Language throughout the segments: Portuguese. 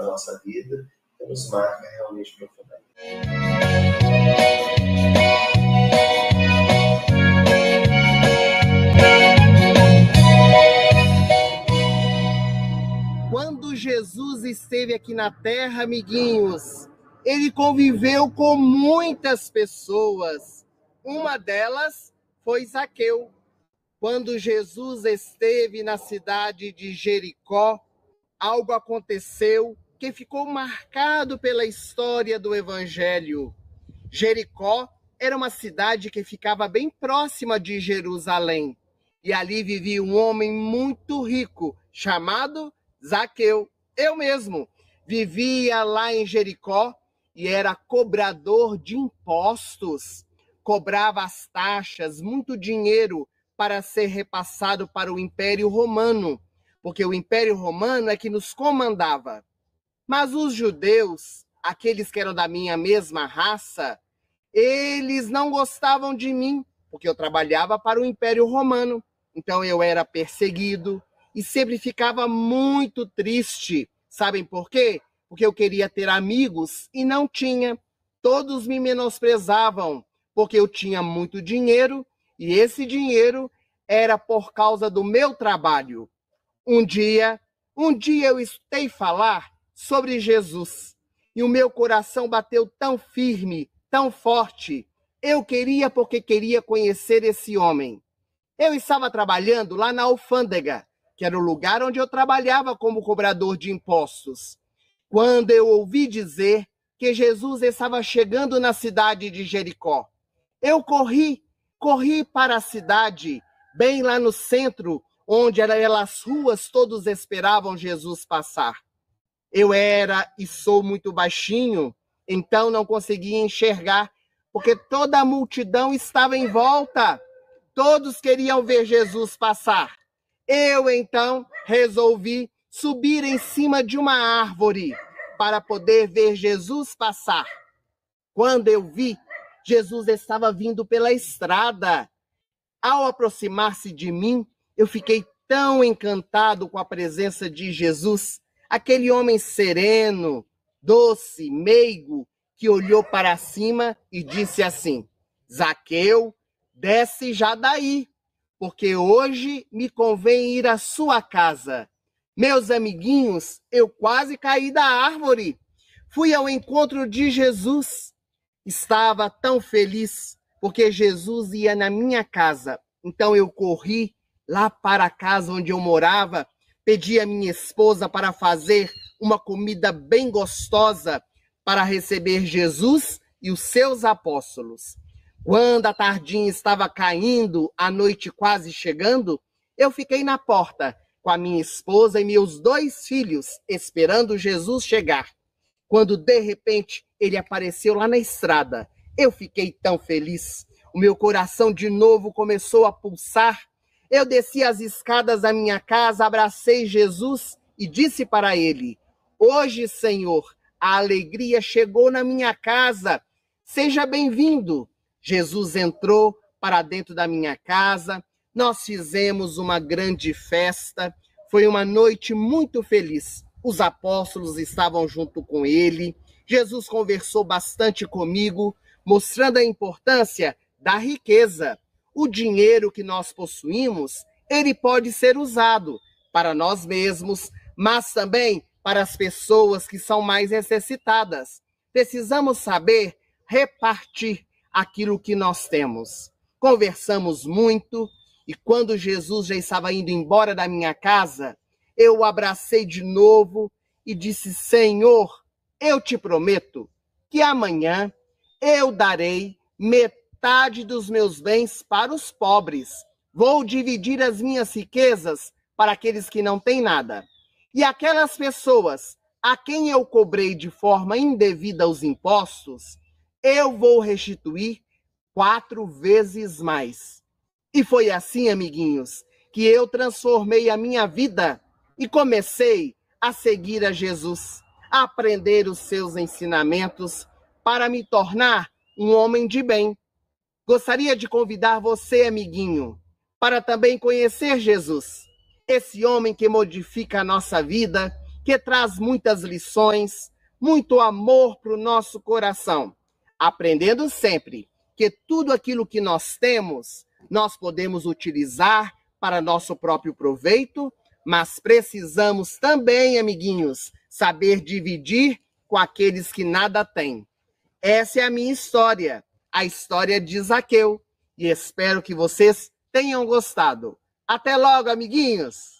na nossa vida, que nos marca realmente profundamente. Quando Jesus esteve aqui na Terra, amiguinhos, ele conviveu com muitas pessoas. Uma delas foi Zaqueu. Quando Jesus esteve na cidade de Jericó, algo aconteceu que ficou marcado pela história do Evangelho. Jericó era uma cidade que ficava bem próxima de Jerusalém. E ali vivia um homem muito rico, chamado Zaqueu. Eu mesmo vivia lá em Jericó e era cobrador de impostos. Cobrava as taxas, muito dinheiro para ser repassado para o Império Romano, porque o Império Romano é que nos comandava. Mas os judeus, aqueles que eram da minha mesma raça, eles não gostavam de mim, porque eu trabalhava para o Império Romano. Então eu era perseguido e sempre ficava muito triste. Sabem por quê? Porque eu queria ter amigos e não tinha. Todos me menosprezavam, porque eu tinha muito dinheiro e esse dinheiro era por causa do meu trabalho. Um dia eu escutei falar sobre Jesus e o meu coração bateu tão firme, tão forte. Eu queria porque queria conhecer esse homem. Eu estava trabalhando lá na alfândega, que era o lugar onde eu trabalhava como cobrador de impostos, quando eu ouvi dizer que Jesus estava chegando na cidade de Jericó. Eu corri para a cidade, bem lá no centro, onde aquelas ruas todos esperavam Jesus passar. Eu era e sou muito baixinho, então não conseguia enxergar, porque toda a multidão estava em volta. Todos queriam ver Jesus passar. Eu, então, resolvi subir em cima de uma árvore para poder ver Jesus passar. Quando eu vi, Jesus estava vindo pela estrada. Ao aproximar-se de mim, eu fiquei tão encantado com a presença de Jesus, aquele homem sereno, doce, meigo, que olhou para cima e disse assim: Zaqueu, desce já daí, porque hoje me convém ir à sua casa. Meus amiguinhos, eu quase caí da árvore. Fui ao encontro de Jesus. Estava tão feliz, porque Jesus ia na minha casa. Então eu corri lá para a casa onde eu morava, pedi a minha esposa para fazer uma comida bem gostosa para receber Jesus e os seus apóstolos. Quando a tardinha estava caindo, a noite quase chegando, eu fiquei na porta com a minha esposa e meus 2 filhos, esperando Jesus chegar. Quando, de repente, ele apareceu lá na estrada, eu fiquei tão feliz. O meu coração de novo começou a pulsar. Eu desci as escadas da minha casa, abracei Jesus e disse para ele: hoje, Senhor, a alegria chegou na minha casa. Seja bem-vindo. Jesus entrou para dentro da minha casa. Nós fizemos uma grande festa. Foi uma noite muito feliz. Os apóstolos estavam junto com ele. Jesus conversou bastante comigo, mostrando a importância da riqueza. O dinheiro que nós possuímos, ele pode ser usado para nós mesmos, mas também para as pessoas que são mais necessitadas. Precisamos saber repartir aquilo que nós temos. Conversamos muito e quando Jesus já estava indo embora da minha casa, eu o abracei de novo e disse: Senhor, eu te prometo que amanhã eu darei metade dos meus bens para os pobres. Vou dividir as minhas riquezas para aqueles que não têm nada. E aquelas pessoas a quem eu cobrei de forma indevida os impostos, eu vou restituir 4 vezes mais. E foi assim, amiguinhos, que eu transformei a minha vida e comecei a seguir a Jesus, a aprender os seus ensinamentos para me tornar um homem de bem. Gostaria de convidar você, amiguinho, para também conhecer Jesus, esse homem que modifica a nossa vida, que traz muitas lições, muito amor para o nosso coração, aprendendo sempre que tudo aquilo que nós temos, nós podemos utilizar para nosso próprio proveito, mas precisamos também, amiguinhos, saber dividir com aqueles que nada têm. Essa é a minha história, a história de Zaqueu, e espero que vocês tenham gostado. Até logo, amiguinhos!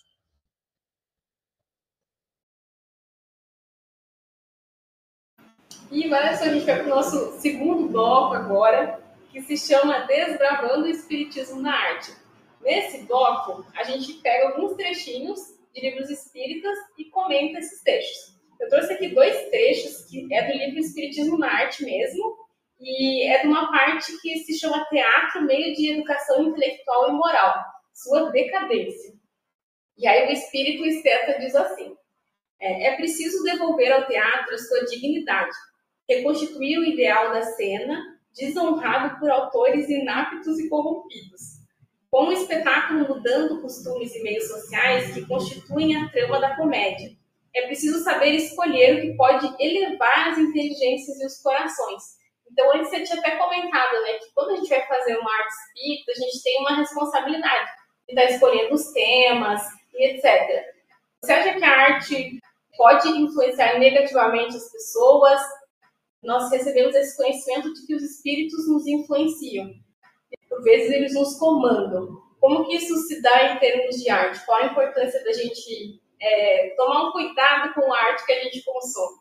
E olha só, a gente vai para o nosso segundo bloco agora, que se chama Desbravando o Espiritismo na Arte. Nesse bloco, a gente pega alguns trechinhos de livros espíritas e comenta esses textos. Eu trouxe aqui 2 trechos, que é do livro Espiritismo na Arte mesmo, e é de uma parte que se chama Teatro, Meio de Educação Intelectual e Moral, Sua Decadência. E aí o espírito esteta diz assim: é preciso devolver ao teatro a sua dignidade, reconstituir o ideal da cena, desonrado por autores inaptos e corrompidos. Com o espetáculo mudando costumes e meios sociais que constituem a trama da comédia, é preciso saber escolher o que pode elevar as inteligências e os corações. Então, antes você tinha até comentado, né, que quando a gente vai fazer uma arte espírita, a gente tem uma responsabilidade de estar escolhendo os temas e etc. Você acha que a arte pode influenciar negativamente as pessoas? Nós recebemos esse conhecimento de que os espíritos nos influenciam. Por vezes eles nos comandam. Como que isso se dá em termos de arte? Qual a importância da gente tomar um cuidado com a arte que a gente consome?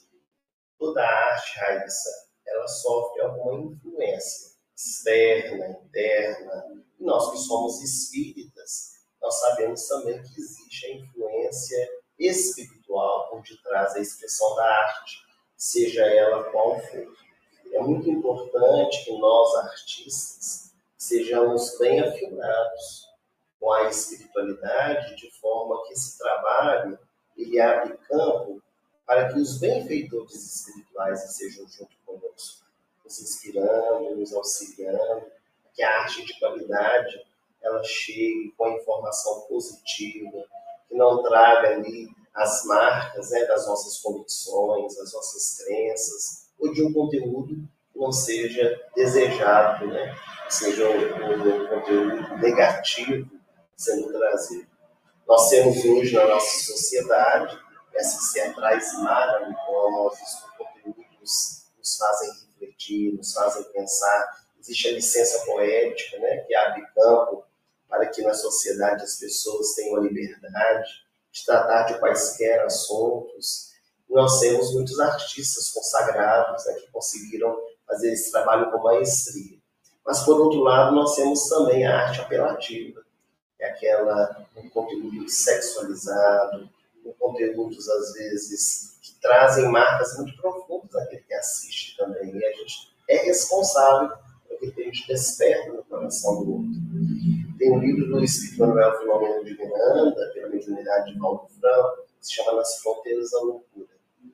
Toda arte, Raíssa, ela sofre alguma influência externa, interna. E nós que somos espíritas, nós sabemos também que existe a influência espiritual por detrás da expressão da arte, seja ela qual for. É muito importante que nós, artistas, sejamos bem afinados com a espiritualidade, de forma que esse trabalho ele abre campo para que os benfeitores espirituais estejam junto conosco, nos inspirando, nos auxiliando, que a arte de qualidade ela chegue com a informação positiva, que não traga ali as marcas, né, das nossas convicções, das nossas crenças, ou de um conteúdo que não seja desejado, né, seja um conteúdo negativo sendo trazido. Nós temos hoje na nossa sociedade essas teatrais maravilhosas, conteúdos nos fazem refletir, nos fazem pensar. Existe a licença poética, né, que abre campo para que na sociedade as pessoas tenham a liberdade de tratar de quaisquer assuntos. E nós temos muitos artistas consagrados, né, que conseguiram fazer esse trabalho com maestria. Mas, por outro lado, nós temos também a arte apelativa, que é aquela, um conteúdo sexualizado, conteúdos, às vezes, que trazem marcas muito profundas naquele que assiste também. E a gente é responsável por aquilo que a gente desperta no coração do outro. Tem um livro do Espírito Manuel Filomeno de Miranda, pela mediunidade de Valdo Franco, que se chama Nas Fronteiras da Loucura.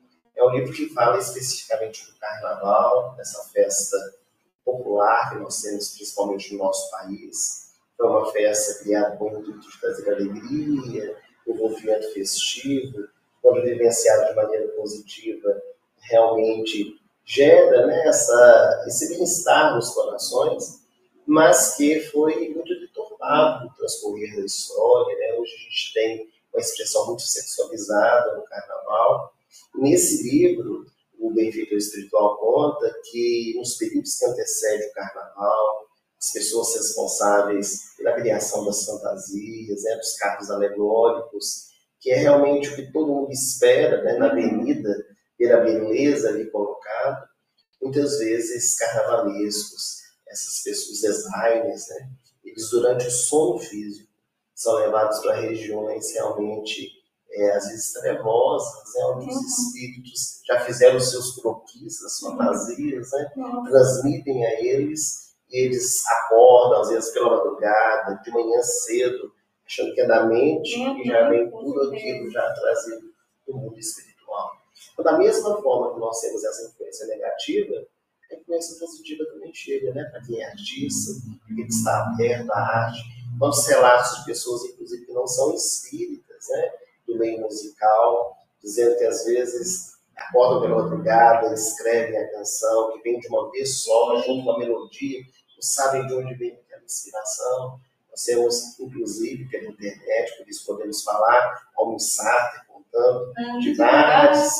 É um livro que fala especificamente do carnaval, dessa festa popular que nós temos principalmente no nosso país. Foi uma festa criada com o intuito de trazer alegria, envolvimento festivo, quando vivenciado de maneira positiva, realmente gera, né, esse bem-estar nos corações, mas que foi muito deturpado no transcorrer da história. Né? Hoje a gente tem uma expressão muito sexualizada no carnaval. Nesse livro, o Benfeitor Espiritual conta que nos períodos que antecedem o carnaval, as pessoas responsáveis pela criação das fantasias, né, dos carros alegóricos, que é realmente o que todo mundo espera, né, na avenida, pela beleza ali colocada, muitas vezes carnavalescos, essas pessoas, designers, né, eles durante o sono físico são levados para regiões realmente, às vezes trevosas, né, onde os espíritos já fizeram os seus croquis, as fantasias, né, transmitem a eles. Eles acordam, às vezes, pela madrugada, de manhã cedo, achando que é da mente, e já vem tudo aquilo já trazido do mundo espiritual. Então, da mesma forma que nós temos essa influência negativa, a influência positiva também chega, né, para quem é artista, para quem está aberto à arte. Quantos relatos de pessoas, inclusive, que não são espíritas, né, do meio musical, dizendo que às vezes acordam pela madrugada, escrevem a canção, que vem de uma vez só, junto com a melodia, não sabem de onde vem aquela inspiração. Nós temos, inclusive, pela internet, por isso podemos falar, almoçar, contando de vários,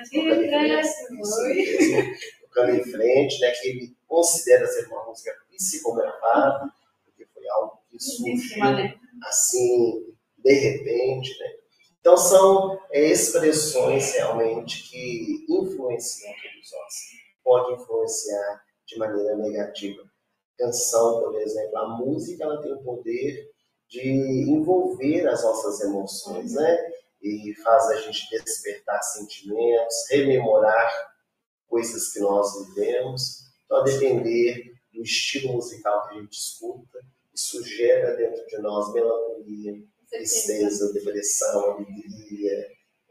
tocando em frente, né, que ele considera ser uma música psicografada, porque foi algo que surgiu assim, de repente, né? Então, são expressões realmente que influenciam todos nós. Pode influenciar de maneira negativa. Canção, por exemplo, a música, ela tem o poder de envolver as nossas emoções, né? E faz a gente despertar sentimentos, rememorar coisas que nós vivemos. Então, a depender do estilo musical que a gente escuta, isso gera dentro de nós melancolia, tristeza, depressão, alegria,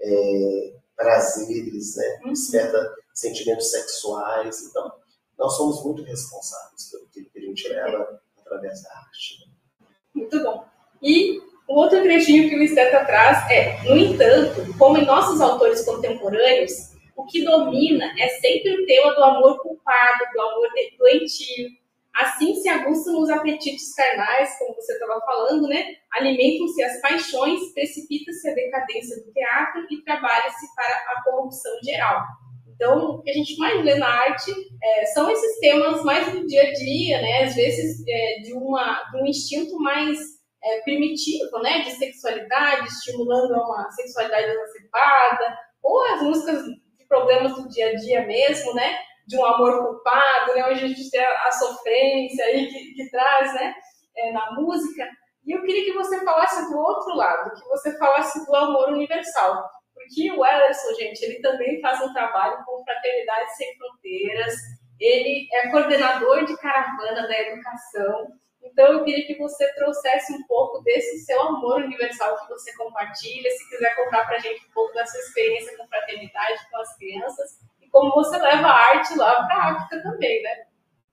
prazeres, né? Desperta sentimentos sexuais. Então, nós somos muito responsáveis pelo que a gente leva através da arte. Muito bom. E o outro trechinho que o Esteta traz é: no entanto, como em nossos autores contemporâneos, o que domina é sempre o tema do amor culpado, do amor doentio. Assim se aguçam os apetites carnais, como você estava falando, né? Alimentam-se as paixões, precipita-se a decadência do teatro e trabalha-se para a corrupção geral. Então, o que a gente mais lê na arte são esses temas mais do dia a dia, né? Às vezes de um instinto mais primitivo, né? De sexualidade, estimulando uma sexualidade exacerbada, ou as músicas de problemas do dia a dia mesmo, né? De um amor culpado, né? Onde a gente tem a sofrência aí que traz, né? Na música. E eu queria que você falasse do outro lado, que você falasse do amor universal. Porque o Ellerson, gente, ele também faz um trabalho com Fraternidade Sem Fronteiras, ele é coordenador de caravana da educação. Então, eu queria que você trouxesse um pouco desse seu amor universal que você compartilha, se quiser contar para a gente um pouco da sua experiência com fraternidade, com as crianças, e como você leva a arte lá para a África também, né?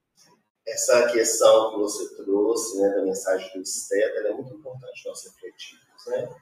Essa questão que você trouxe, né, da mensagem do Esteta, é muito importante nós refletirmos, né?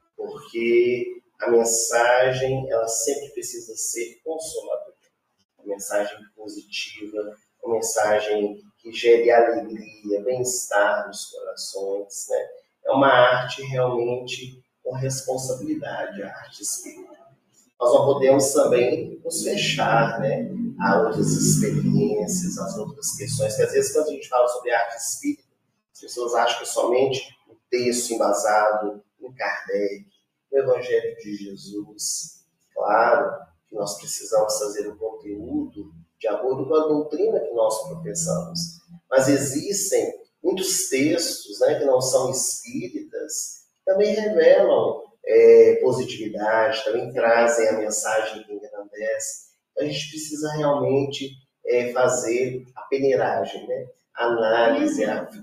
Porque a mensagem, ela sempre precisa ser consoladora. Uma mensagem positiva, uma mensagem que gere alegria, bem-estar nos corações, né? É uma arte realmente com responsabilidade, a arte espírita. Nós não podemos também nos fechar, né, a outras experiências, as outras questões, que às vezes quando a gente fala sobre arte espírita, as pessoas acham que somente o texto embasado em Kardec, no Evangelho de Jesus. Claro que nós precisamos fazer o conteúdo de acordo com a doutrina que nós professamos, mas existem muitos textos, né, que não são espíritas, que também revelam positividade, também trazem a mensagem que engrandece. Então, a gente precisa realmente fazer a peneiragem, né? A análise,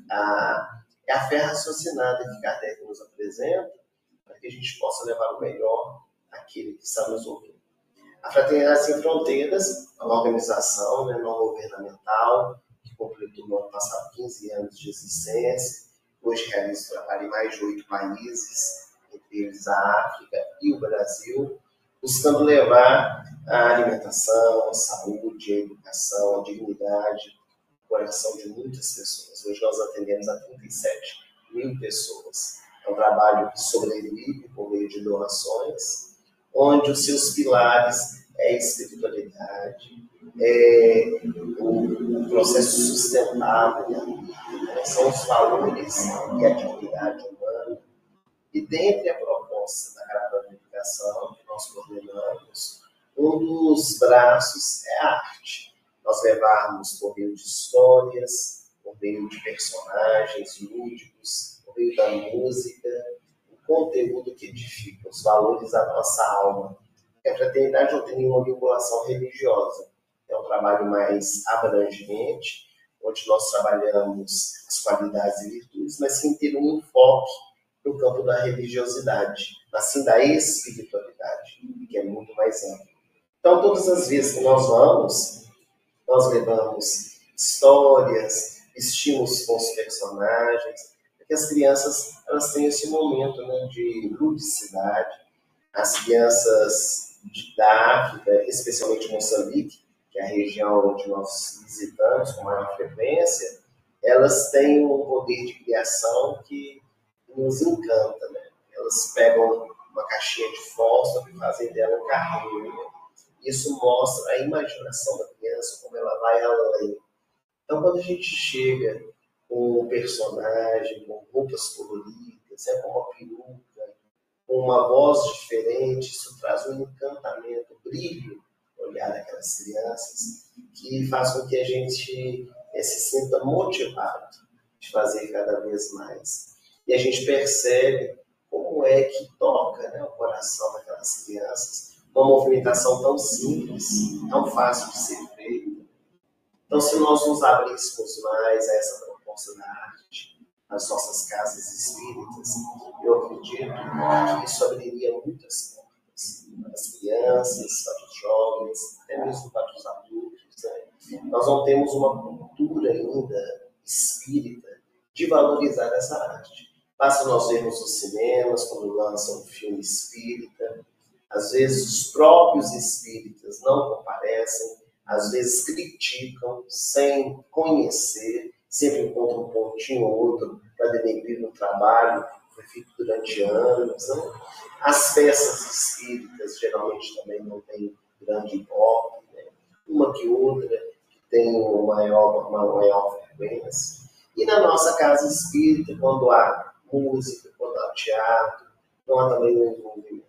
a fé raciocinada que Kardec nos apresenta, para que a gente possa levar o melhor àquele que está nos ouvindo. A Fraternidade Sem Fronteiras é uma organização, né, não governamental, que completou no ano passado 15 anos de existência. Hoje realiza trabalho em mais de 8 países, entre eles a África e o Brasil, buscando levar a alimentação, a saúde, a educação, a dignidade no coração de muitas pessoas. Hoje nós atendemos a 37 mil pessoas. É um trabalho que sobrevive por meio de doações, onde os seus pilares é a espiritualidade, o processo sustentável, né? São os valores e a dignidade humana. E dentre a proposta da Caravana de Educação que nós coordenamos, um dos braços é a arte. Nós levarmos por meio de histórias, por meio de personagens lúdicos, por meio da música, o conteúdo que edifica, os valores da nossa alma. Porque a fraternidade não tem nenhuma vinculação religiosa. É um trabalho mais abrangente, onde nós trabalhamos as qualidades e virtudes, mas sem ter um enfoque no campo da religiosidade, assim da espiritualidade, que é muito mais amplo. Então, todas as vezes que nós vamos, nós levamos histórias, vestimos com os personagens, porque as crianças elas têm esse momento, né, de ludicidade. As crianças da África, especialmente Moçambique, que é a região onde nós visitamos com maior frequência, elas têm um poder de criação que nos encanta, né? Elas pegam uma caixinha de fósforo e fazem dela um carrinho. Isso mostra a imaginação da criança, como ela vai além. Então, quando a gente chega com um personagem, com roupas coloridas, com uma peruca, com uma voz diferente, isso traz um encantamento, um brilho no olhar daquelas crianças, que faz com que a gente se sinta motivado de fazer cada vez mais. E a gente percebe como é que toca, né, o coração daquelas crianças, uma movimentação tão simples, tão fácil de ser feita. Então, se nós nos abríssemos mais a essa proposta da arte, nas nossas casas espíritas, eu acredito que isso abriria muitas portas para as crianças, para os jovens, até mesmo para os adultos. Né? Nós não temos uma cultura ainda espírita de valorizar essa arte. Basta nós vermos os cinemas, quando lançam um filme espírita, às vezes os próprios espíritas não comparecem, às vezes criticam sem conhecer, sempre encontram um pontinho ou outro para denegrir um trabalho que foi feito durante anos. Né? As peças espíritas geralmente também não têm grande ibope, né? Uma que outra que tem uma maior frequência. E na nossa casa espírita, quando há música, quando há teatro, não há também um envolvimento.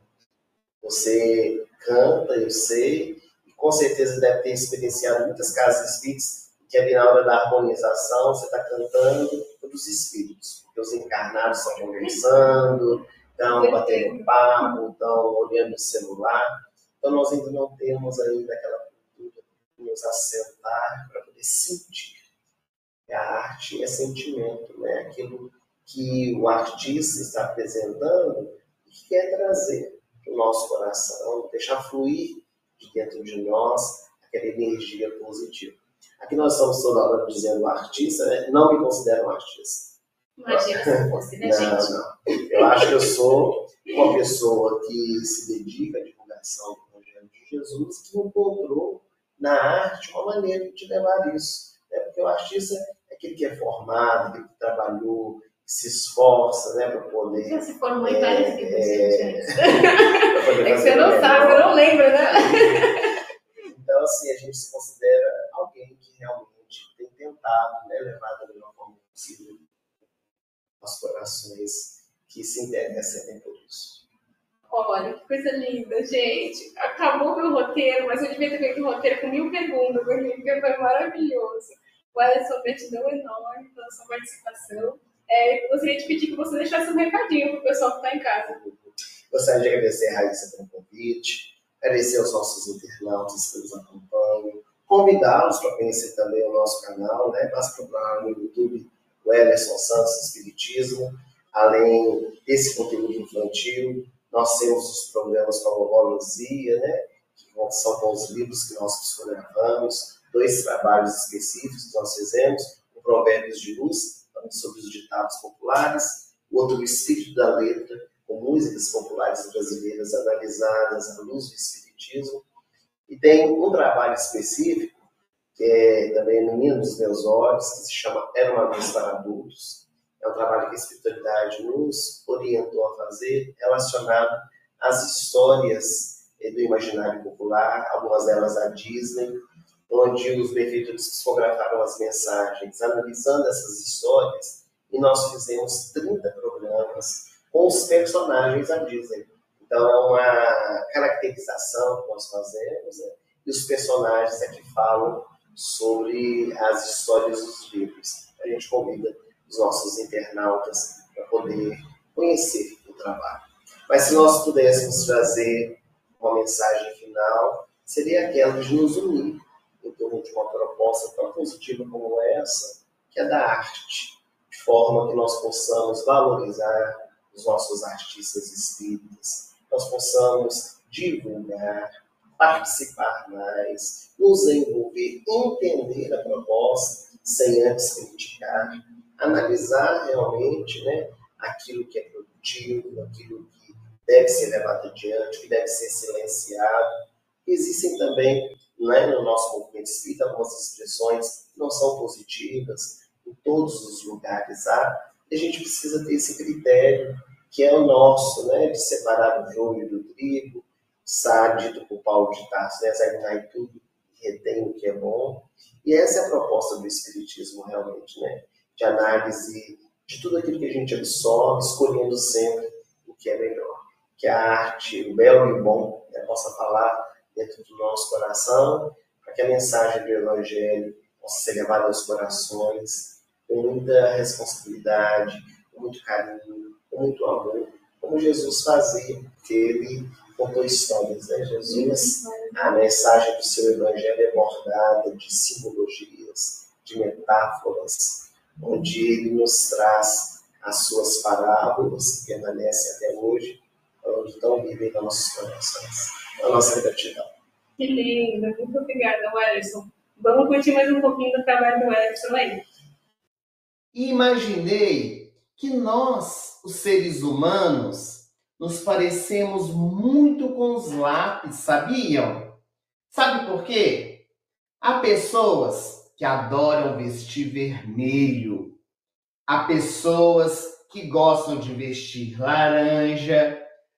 Você canta, eu sei, e com certeza deve ter experienciado muitas casas espíritas, que ali na hora da harmonização você está cantando pelos espíritos, porque os encarnados estão conversando, estão batendo papo, estão olhando o celular. Então nós ainda não temos ainda aquela cultura de nos assentar para poder sentir. A arte é sentimento, né? Aquilo que o artista está apresentando e que quer trazer para o nosso coração, deixar fluir de dentro de nós aquela energia positiva. Aqui nós estamos toda hora dizendo artista, né? Não me considero um artista. Imagina se fosse, né, gente? Não. Eu acho que eu sou uma pessoa que se dedica à divulgação do Evangelho de Jesus, que encontrou na arte uma maneira de levar isso. Né? Porque o artista é aquele que é formado, aquele que trabalhou, que se esforça, né, para poder... Já se formou em vários livros, gente. É que você não sabe, você não lembra, né? Então, assim, a gente se considera alguém que realmente tem tentado, né, levar da melhor forma possível os corações que se interessem por isso. Olha, que coisa linda, gente. Acabou meu roteiro, mas eu devia ter feito um roteiro com 1000 perguntas, porque foi maravilhoso. O Alisson, gratidão enorme pela sua participação. Gostaria de pedir que você deixasse um recadinho para o pessoal que está em casa. Gostaria de agradecer a Raíssa pelo convite, agradecer aos nossos internautas que nos acompanham, convidá-los para conhecer também o nosso canal, né? Basta procurar no YouTube o Elerson Santos Espiritismo. Além desse conteúdo infantil, nós temos os programas com a vovó Luzia, né? Que são com os livros que nós psicografamos, 2 trabalhos específicos que nós fizemos, o Provérbios de Luz, sobre os ditados populares, o outro, o Espírito da Letra, com músicas populares brasileiras analisadas à luz do Espiritismo. E tem um trabalho específico, que é também Menino dos Meus Olhos, que se chama Era uma Vez para Adultos. É um trabalho que a espiritualidade nos orientou a fazer, relacionado às histórias do imaginário popular, algumas delas da Disney, onde os benfeitores psicografaram as mensagens, analisando essas histórias, e nós fizemos 30 programas com os personagens da Disney. Então, é uma caracterização que nós fazemos, né? E os personagens é que falam sobre as histórias dos livros. A gente convida os nossos internautas para poder conhecer o trabalho. Mas se nós pudéssemos trazer uma mensagem final, seria aquela de nos unir em torno de uma proposta tão positiva como essa, que é da arte, de forma que nós possamos valorizar os nossos artistas espíritas, nós possamos divulgar, participar mais, nos envolver, entender a proposta, sem antes criticar, analisar realmente, né, aquilo que é produtivo, aquilo que deve ser levado adiante, o que deve ser silenciado. Existem também, né, no nosso movimento espírita, algumas expressões que não são positivas, em todos os lugares há, e a gente precisa ter esse critério, que é o nosso, né, de separar o joio do trigo, dito por Paulo de Tarso, né, examinar tudo e retém o que é bom. E essa é a proposta do Espiritismo, realmente, né, de análise de tudo aquilo que a gente absorve, escolhendo sempre o que é melhor. Que a arte, o belo e o bom, né, possa falar dentro do nosso coração, para que a mensagem do Evangelho possa ser levada aos corações com muita responsabilidade, com muito carinho, com muito amor, como Jesus fazia, porque ele contou histórias, né? Jesus, a mensagem do seu Evangelho é bordada de simbologias, de metáforas, onde ele nos traz as suas parábolas, que permanecem até hoje, onde estão vivem nos nossos corações. A nossa gratidão. Que lindo, muito obrigada, Wellington. Vamos curtir mais um pouquinho do trabalho do Wellington aí. Imaginei que nós, os seres humanos, nos parecemos muito com os lápis, sabiam? Sabe por quê? Há pessoas que adoram vestir vermelho, há pessoas que gostam de vestir laranja,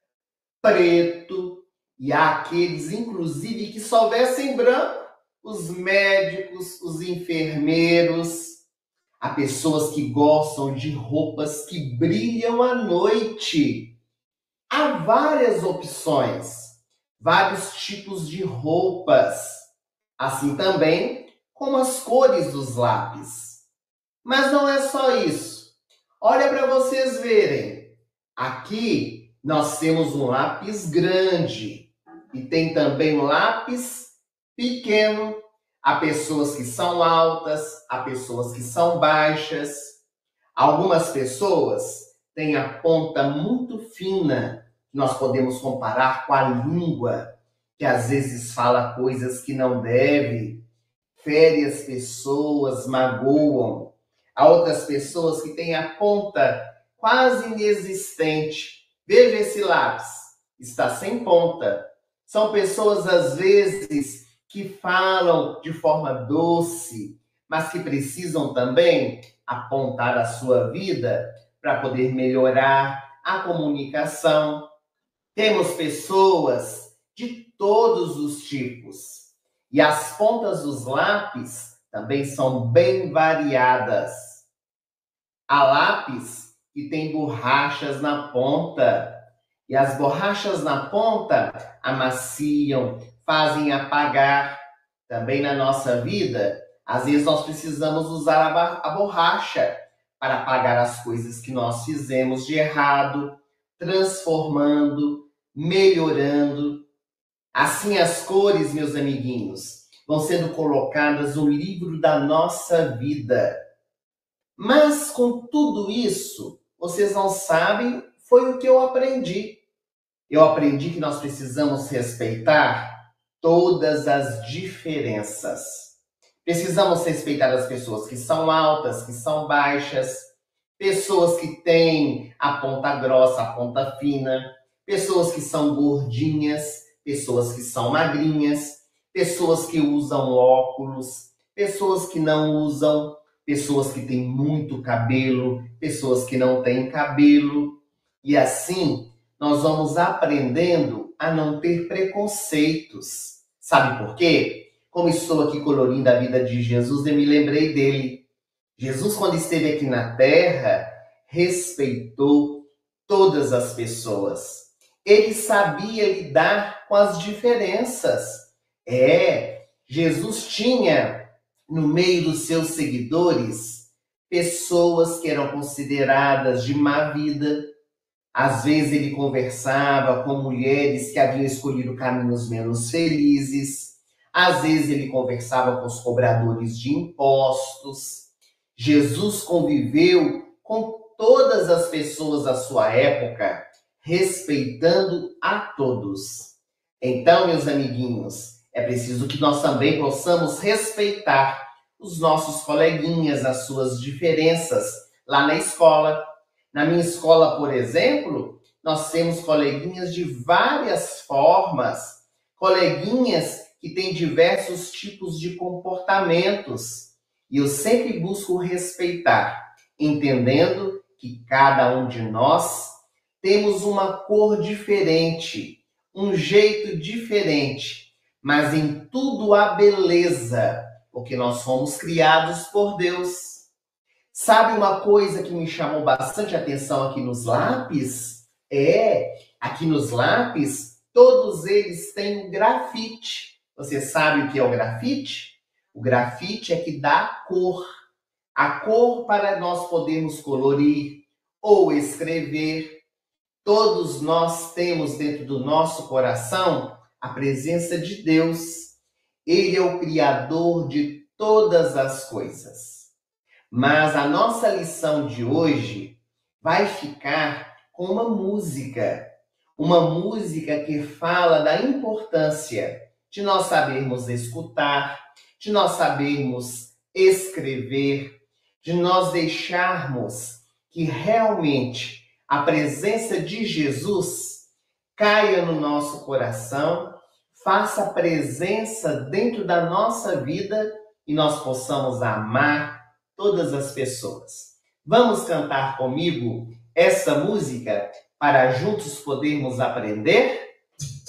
preto, e há aqueles, inclusive, que só vestem branco, os médicos, os enfermeiros. Há pessoas que gostam de roupas que brilham à noite. Há várias opções, vários tipos de roupas, assim também como as cores dos lápis. Mas não é só isso. Olha para vocês verem. Aqui nós temos um lápis grande e tem também um lápis pequeno. Há pessoas que são altas, há pessoas que são baixas. Algumas pessoas têm a ponta muito fina, que nós podemos comparar com a língua, que às vezes fala coisas que não deve, fere as pessoas, magoam. Há outras pessoas que têm a ponta quase inexistente. Veja esse lápis, está sem ponta. São pessoas, às vezes, que falam de forma doce, mas que precisam também apontar a sua vida para poder melhorar a comunicação. Temos pessoas de todos os tipos. E as pontas dos lápis também são bem variadas. Há lápis que tem borrachas na ponta. E as borrachas na ponta amaciam, fazem apagar. Também na nossa vida, às vezes nós precisamos usar a borracha para apagar as coisas que nós fizemos de errado, transformando, melhorando. Assim as cores, meus amiguinhos, vão sendo colocadas no livro da nossa vida. Mas com tudo isso, vocês não sabem, foi o que eu aprendi. Eu aprendi que nós precisamos respeitar todas as diferenças. Precisamos respeitar as pessoas que são altas, que são baixas, pessoas que têm a ponta grossa, a ponta fina, pessoas que são gordinhas, pessoas que são magrinhas, pessoas que usam óculos, pessoas que não usam, pessoas que têm muito cabelo, pessoas que não têm cabelo. E assim, nós vamos aprendendo a não ter preconceitos. Sabe por quê? Como estou aqui colorindo a vida de Jesus, eu me lembrei dele. Jesus, quando esteve aqui na Terra, respeitou todas as pessoas. Ele sabia lidar com as diferenças. Jesus tinha, no meio dos seus seguidores, pessoas que eram consideradas de má vida. Às vezes ele conversava com mulheres que haviam escolhido caminhos menos felizes. Às vezes ele conversava com os cobradores de impostos. Jesus conviveu com todas as pessoas da sua época, respeitando a todos. Então, meus amiguinhos, é preciso que nós também possamos respeitar os nossos coleguinhas, as suas diferenças lá na escola. Na minha escola, por exemplo, nós temos coleguinhas de várias formas, coleguinhas que têm diversos tipos de comportamentos. E eu sempre busco respeitar, entendendo que cada um de nós temos uma cor diferente, um jeito diferente, mas em tudo há beleza, porque nós fomos criados por Deus. Sabe uma coisa que me chamou bastante atenção aqui nos lápis? Aqui nos lápis, todos eles têm um grafite. Você sabe o que é o grafite? O grafite é que dá a cor para nós podermos colorir ou escrever. Todos nós temos dentro do nosso coração a presença de Deus. Ele é o Criador de todas as coisas. Mas a nossa lição de hoje vai ficar com uma música que fala da importância de nós sabermos escutar, de nós sabermos escrever, de nós deixarmos que realmente a presença de Jesus caia no nosso coração, faça presença dentro da nossa vida e nós possamos amar todas as pessoas. Vamos cantar comigo essa música para juntos podermos aprender?